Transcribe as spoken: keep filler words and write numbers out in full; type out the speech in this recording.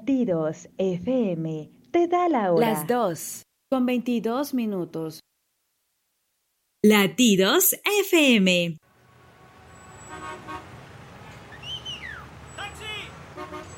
Latidos F M te da la hora. Las dos, con veintidós minutos. Latidos F M.